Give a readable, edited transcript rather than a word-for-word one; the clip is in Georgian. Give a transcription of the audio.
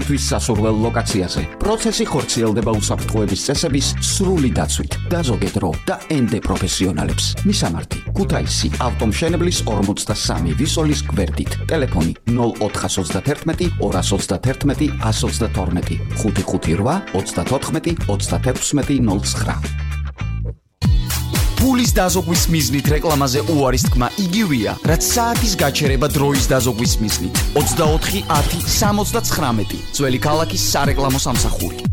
ჩვენთვის სასურველ ლოკაციაზე. პროცესი ხორციელდება უსაფრთხოების წესების სრული დაცვით და ზოგადად რო და ენდე პროფესიონალებს. მისამართი: ქუთაისი, ავტომშენებლის 43 ვისოლის გვერდით. ტელეფონი 0431 231 122 558 34 36 09. Pulis dazogვის მიზნით რეკლამაზე უარის თქმა იგივეა, რაც საათის გაჩერება დროის დაზოგვის მიზნით. 24 10 79 ძველი ქალაქის სარეკლამო სამსახური.